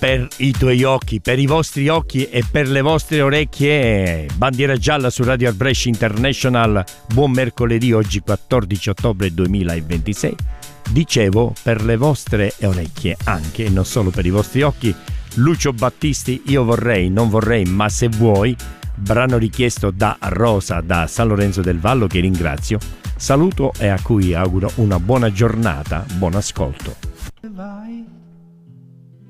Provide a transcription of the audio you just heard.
per i tuoi occhi, per i vostri occhi e per le vostre orecchie. Bandiera gialla su Radio Art Brescia International. Buon mercoledì, oggi 14 ottobre 2026. Dicevo, per le vostre orecchie anche, non solo per i vostri occhi. Lucio Battisti, Io vorrei, non vorrei, ma se vuoi, brano richiesto da Rosa da San Lorenzo del Vallo, che ringrazio, saluto e a cui auguro una buona giornata, buon ascolto. Vai.